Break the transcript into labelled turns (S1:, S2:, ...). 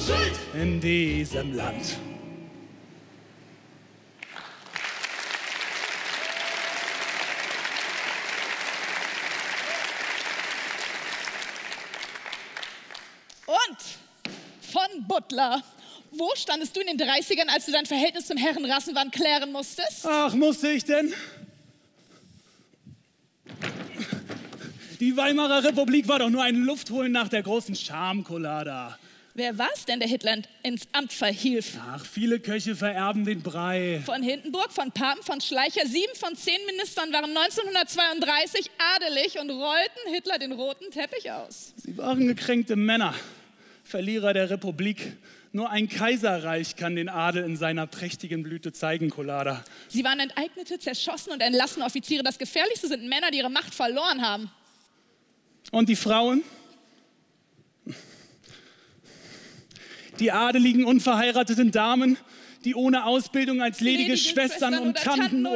S1: in diesem Land.
S2: Und von Butler. Wo standest du in den 30ern, als du dein Verhältnis zum Herrenrassenwand klären musstest?
S1: Ach, musste ich denn? Die Weimarer Republik war doch nur ein Luftholen nach der großen Schamkolada.
S2: Wer war's denn, der Hitler ins Amt verhielf?
S1: Ach, viele Köche vererben den Brei.
S2: Von Hindenburg, von Papen, von Schleicher, 7 von 10 Ministern waren 1932 adelig und rollten Hitler den roten Teppich aus.
S1: Sie waren gekränkte Männer, Verlierer der Republik. Nur ein Kaiserreich kann den Adel in seiner prächtigen Blüte zeigen, Colada.
S2: Sie waren enteignete, zerschossene und entlassene Offiziere. Das Gefährlichste sind Männer, die ihre Macht verloren haben.
S1: Und die Frauen? Die adeligen, unverheirateten Damen, die ohne Ausbildung als ledige Schwestern und Tanten